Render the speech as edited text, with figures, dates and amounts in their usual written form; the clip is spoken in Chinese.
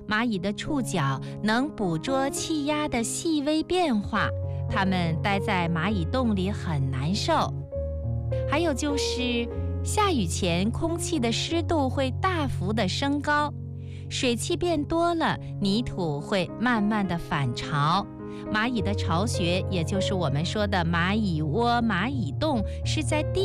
蚂蚁的触角能捕捉气压的细微变化，它们待在蚂蚁洞里很难受。还有就是下雨前空气的湿度会大幅的升高，水汽变多了，泥土会慢慢的反潮。蚂蚁的巢穴，也就是我们说的蚂蚁窝、蚂蚁洞，是在地